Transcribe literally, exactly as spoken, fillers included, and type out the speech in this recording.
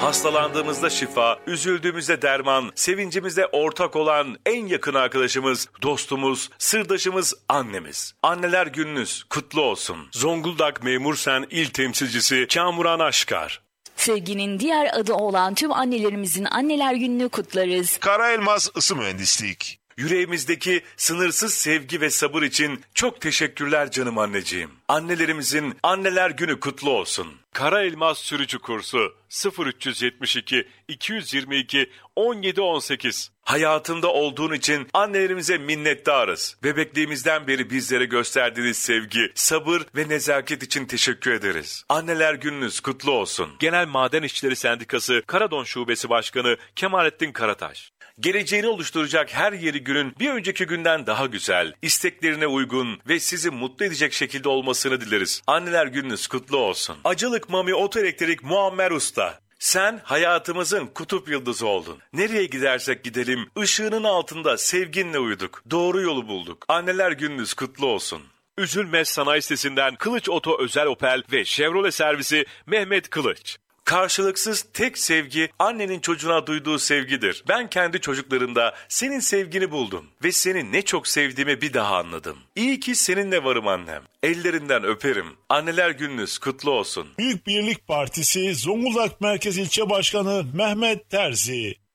Hastalandığımızda şifa, üzüldüğümüzde derman, sevincimizde ortak olan en yakın arkadaşımız, dostumuz, sırdaşımız annemiz. Anneler gününüz kutlu olsun. Zonguldak Memursen İl Temsilcisi Kamuran Aşkar. Sevginin diğer adı olan tüm annelerimizin anneler gününü kutlarız. Kara Elmas Isı Mühendislik. Yüreğimizdeki sınırsız sevgi ve sabır için çok teşekkürler canım anneciğim. Annelerimizin anneler günü kutlu olsun. Kara Elmas Sürücü Kursu sıfır üç yetmiş iki iki yüz yirmi iki on yedi on sekiz. Hayatında olduğun için annelerimize minnettarız. Bebekliğimizden beri bizlere gösterdiğiniz sevgi, sabır ve nezaket için teşekkür ederiz. Anneler gününüz kutlu olsun. Genel Maden İşçileri Sendikası Karadon Şubesi Başkanı Kemalettin Karataş. Geleceğini oluşturacak her yeri günün bir önceki günden daha güzel, isteklerine uygun ve sizi mutlu edecek şekilde olmasını dileriz. Anneler gününüz kutlu olsun. Acılık Mami Otoelektrik Muammer Usta. Sen hayatımızın kutup yıldızı oldun. Nereye gidersek gidelim, ışığının altında sevginle uyuduk. Doğru yolu bulduk. Anneler gününüz kutlu olsun. Üzülmez Sanayi Sitesi'nden Kılıç Oto Özel Opel ve Chevrolet servisi Mehmet Kılıç. Karşılıksız tek sevgi annenin çocuğuna duyduğu sevgidir. Ben kendi çocuklarımda senin sevgini buldum ve seni ne çok sevdiğimi bir daha anladım. İyi ki seninle varım annem. Ellerinden öperim. Anneler gününüz kutlu olsun. Büyük Birlik Partisi Zonguldak Merkez İlçe Başkanı Mehmet Terzi.